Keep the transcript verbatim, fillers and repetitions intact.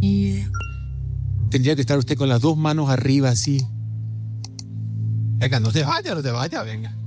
Y Tendría que estar usted con las dos manos arriba así. Venga, no se vaya, no se vaya, venga.